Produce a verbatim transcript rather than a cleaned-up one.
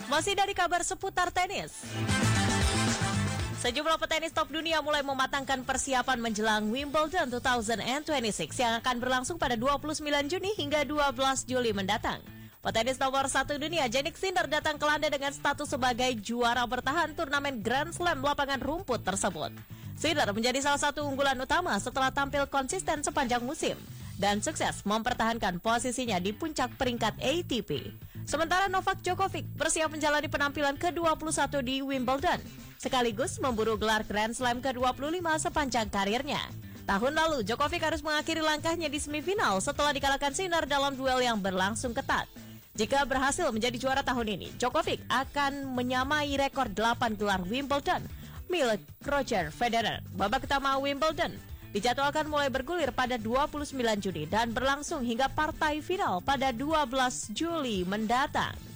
Masih dari kabar seputar tenis. Sejumlah petenis top dunia mulai mematangkan persiapan menjelang Wimbledon dua ribu dua puluh enam yang akan berlangsung pada dua puluh sembilan Juni hingga dua belas Juli mendatang. Petenis nomor satu dunia Jannik Sinner datang ke London dengan status sebagai juara bertahan turnamen Grand Slam lapangan rumput tersebut. Sinner menjadi salah satu unggulan utama setelah tampil konsisten sepanjang musim dan sukses mempertahankan posisinya di puncak peringkat A T P. Sementara Novak Djokovic bersiap menjalani penampilan ke dua puluh satu di Wimbledon, sekaligus memburu gelar Grand Slam ke dua puluh lima sepanjang karirnya. Tahun lalu, Djokovic harus mengakhiri langkahnya di semifinal setelah dikalahkan Sinner dalam duel yang berlangsung ketat. Jika berhasil menjadi juara tahun ini, Djokovic akan menyamai rekor delapan gelar Wimbledon milik Roger Federer. Babak pertama Wimbledon dijadwalkan mulai bergulir pada dua puluh sembilan Juni dan berlangsung hingga partai final pada dua belas Juli mendatang.